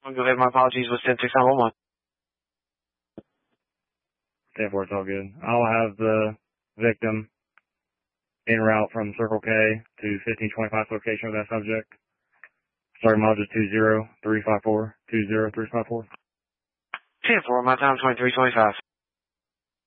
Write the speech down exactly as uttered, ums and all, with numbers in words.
Go ahead, my apologies with ten six nine one one. ten four, it's all good. I'll have the victim en route from Circle K to fifteen twenty-five location of that subject. Sorry, mileage is two zero three five four, two zero three five four. ten four, my time twenty-three twenty-five.